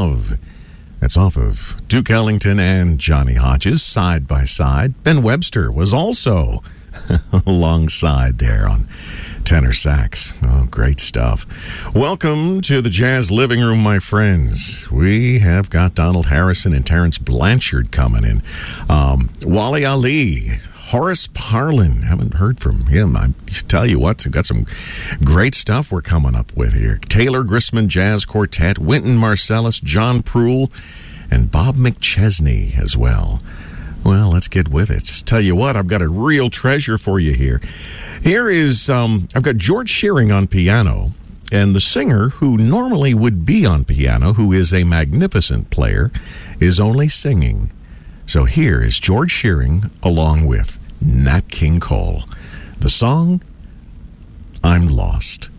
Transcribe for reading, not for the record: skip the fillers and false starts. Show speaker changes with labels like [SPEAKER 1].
[SPEAKER 1] Love. That's off of Duke Ellington and Johnny Hodges, Side by Side. Ben Webster was also alongside there on tenor sax. Oh, great stuff. Welcome to the Jazz Living Room, my friends. We have got Donald Harrison and Terrence Blanchard coming in. Wally Ali, Horace Parlan, haven't heard from him. I tell you what, we've got some great stuff we're coming up with here. Taylor Grisman Jazz Quartet, Wynton Marsalis, John Proulx, and Bob McChesney as well. Well, let's get with it. Tell you what, I've got a real treasure for you here. Here is, I've got George Shearing on piano, and the singer who normally would be on piano, who is a magnificent player, is only singing. So here is George Shearing along with Nat King Cole. The song, I'm Lost.